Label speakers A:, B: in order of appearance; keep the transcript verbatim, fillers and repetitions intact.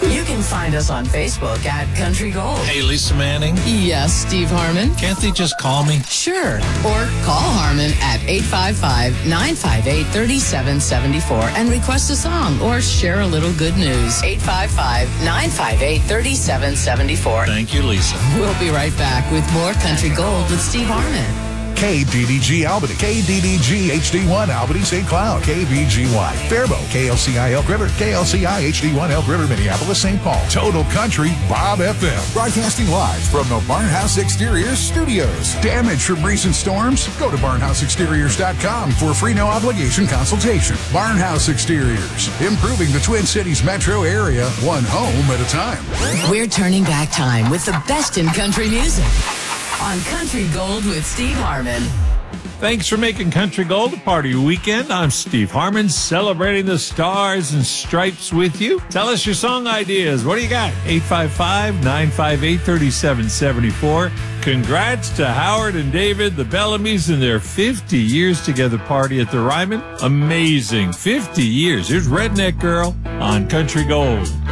A: You can find us on Facebook at Country Gold.
B: Hey, Lisa Manning.
A: Yes, Steve Harmon.
B: Can't they just call me?
A: Sure. Or call Harmon at eight five five, nine five eight, three seven seven four and request a song or share a little good news. eight five five, nine five eight, three seven seven four.
B: Thank you, Lisa.
A: We'll be right back with more Country Gold with Steve Harmon.
C: K D D G Albany, K D D G H D one Albany Saint Cloud, K V G Y Faribault, K L C I Elk River, K L C I H D one Elk River, Minneapolis, Saint Paul. Total Country, Bob F M. Broadcasting live from the Barnhouse Exteriors Studios. Damage from recent storms? Go to barnhouse exteriors dot com for a free no obligation consultation. Barnhouse Exteriors, improving the Twin Cities metro area, one home at a time.
A: We're turning back time with the best in country music on Country Gold with Steve Harmon.
B: Thanks for making Country Gold a part of your weekend. I'm Steve Harmon, celebrating the stars and stripes with you. Tell us your song ideas. What do you got? eight five five, nine five eight, three seven seven four. Congrats to Howard and David, the Bellamy's, and their fifty years together party at the Ryman. Amazing. fifty years. Here's Redneck Girl on Country Gold.